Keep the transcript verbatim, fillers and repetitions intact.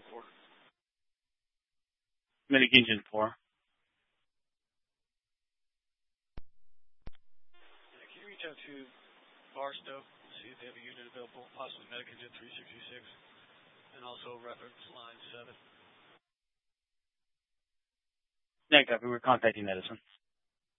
four. Medic Engine four. Yeah, can you reach out to Barstow, see if they have a unit available, possibly Medic Engine three sixty-six, and also reference line seven. Yeah, copy. We're contacting Edison.